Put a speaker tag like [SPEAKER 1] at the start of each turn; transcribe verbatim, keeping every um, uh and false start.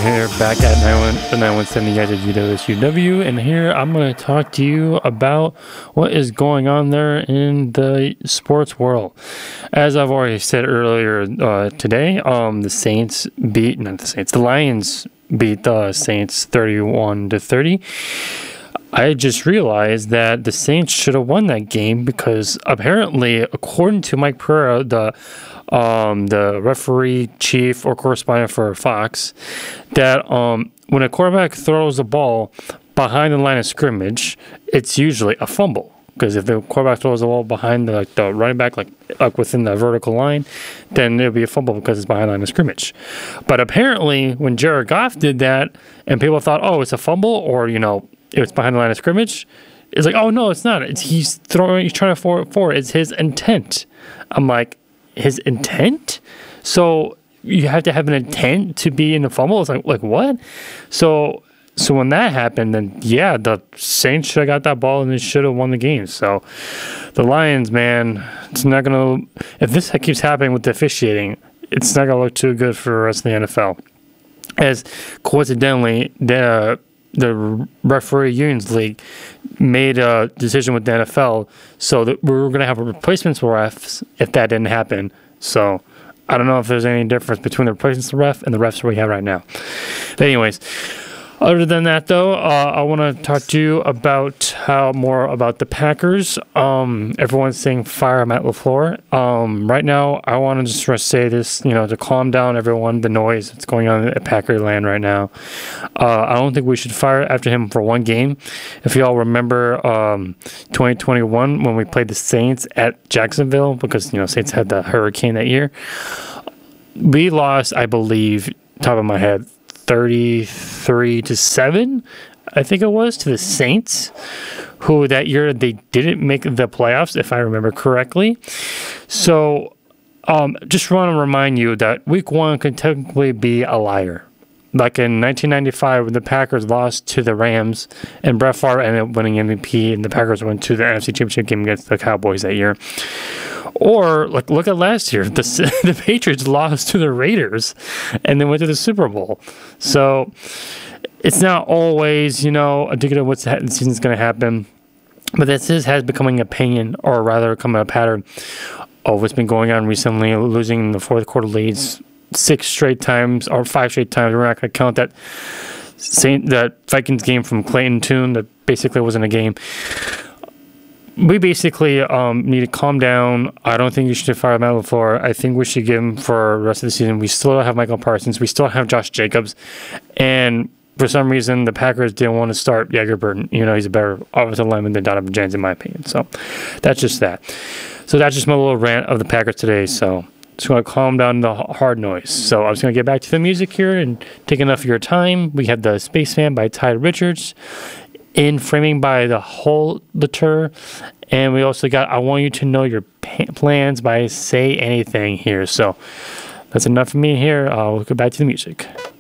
[SPEAKER 1] here, back at the nine one seven guys at G W S U W, and here I'm going to talk to you about what is going on there in the sports world. As I've already said earlier uh, today, um, the Saints beat, not the Saints, the Lions beat the Saints thirty-one to thirty. I just realized that the Saints should have won that game because apparently, according to Mike Pereira, the um, the referee, chief, or correspondent for Fox, that um, when a quarterback throws the ball behind the line of scrimmage, it's usually a fumble. Because if the quarterback throws the ball behind the, like the running back, like like within the vertical line, then it'll be a fumble because it's behind the line of scrimmage. But apparently, when Jared Goff did that, and people thought, oh, it's a fumble, or you know, it's behind the line of scrimmage, it's like, oh no, it's not. It's he's throwing, he's trying to forward it forward. It's his intent. I'm like, his intent? So you have to have an intent to be in a fumble? It's like, like what? So. So when that happened, then yeah, the Saints should have got that ball and they should have won the game. So the Lions, man, it's not going to, if this keeps happening with the officiating, it's not going to look too good for the rest of the N F L. As coincidentally, the, the referee unions league made a decision with the N F L so that we were going to have a replacements refs if that didn't happen. So I don't know if there's any difference between the replacements ref and the refs we have right now. But anyways, other than that, though, uh, I want to talk to you about how more about the Packers. Um, everyone's saying fire Matt LaFleur. Um, right now, I want to just say this, you know, to calm down everyone, the noise that's going on at Packer land right now. Uh, I don't think we should fire after him for one game. If you all remember um, twenty twenty-one when we played the Saints at Jacksonville, because, you know, Saints had the hurricane that year, we lost, I believe, top of my head, thirty-three to seven, I think it was, to the Saints, who that year they didn't make the playoffs, if I remember correctly. So um, just want to remind you that week one can technically be a liar. Like in nineteen ninety-five, when the Packers lost to the Rams, and Brett Favre ended up winning M V P, and the Packers went to the N F C Championship game against the Cowboys that year. Or like look at last year, the the Patriots lost to the Raiders, and then went to the Super Bowl. So it's not always, you know, indicative of what's the season's going to happen, but this is has becoming an opinion, or rather, becoming a pattern of what's been going on recently. Losing the fourth quarter leads six straight times or five straight times. We're not going to count that Saint that Vikings game from Clayton Tune that basically wasn't a game. We basically um, need to calm down. I don't think you should fire Matt LaFleur. I think we should give him for the rest of the season. We still don't have Michael Parsons. We still have Josh Jacobs. And for some reason, the Packers didn't want to start Jager Burton. You know, he's a better offensive lineman than Donovan James, in my opinion. So that's just that. So that's just my little rant of the Packers today. So just going to calm down the hard noise. So I'm just going to get back to the music here and take enough of your time. We have the Spaceman by Ty Richards. In Framing by The Whole Litter. And we also got I Want You to Know Your Plans by Say Anything here. So that's enough for me here. I'll go back to the music.